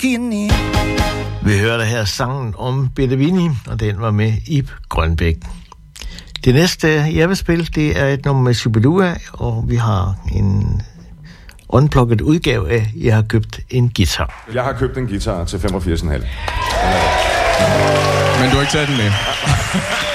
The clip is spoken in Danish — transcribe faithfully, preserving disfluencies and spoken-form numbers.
bikini. Vi hørte her sangen om Bedevini, og den var med Ib Grønbæk. Det næste, jeg vil spille, det er et nummer med Shubidua, og vi har en unplugged udgave af, jeg har købt en guitar. Jeg har købt en guitar til femogfirs komma fem. Men du har ikke taget den med?